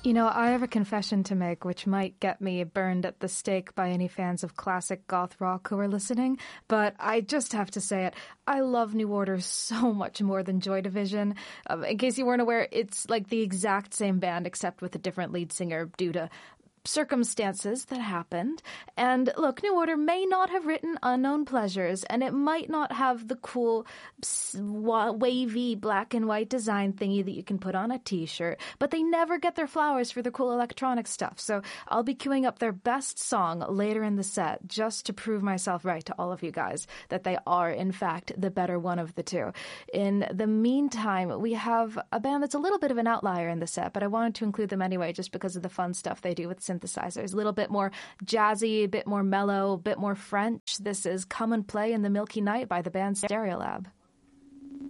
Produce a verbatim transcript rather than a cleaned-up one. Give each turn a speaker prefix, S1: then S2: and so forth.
S1: You know, I have a confession to make which might get me burned at the stake by any fans of classic goth rock who are listening, but I just have to say it. I love New Order so much more than Joy Division. Um, in case you weren't aware, it's like the exact same band except with a different lead singer due to circumstances that happened. And look, New Order may not have written Unknown Pleasures, and it might not have the cool wavy black and white design thingy that you can put on a t-shirt, but they never get their flowers for their cool electronic stuff. So I'll be queuing up their best song later in the set just to prove myself right to all of you guys that they are, in fact, the better one of the two. In the meantime, we have a band that's a little bit of an outlier in the set, but I wanted to include them anyway just because of the fun stuff they do with synthesizers. Synthesizers, a little bit more jazzy, a bit more mellow, a bit more French. This is Come and Play in the Milky Night by the band Stereolab.